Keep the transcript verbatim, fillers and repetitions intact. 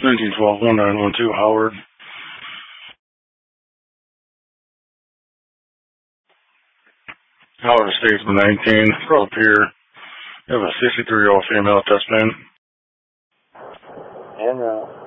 nineteen twelve one nine one two, Howard. Howard Statesman nineteen, Pro Pier. You have a sixty-three-year-old female test man. En route.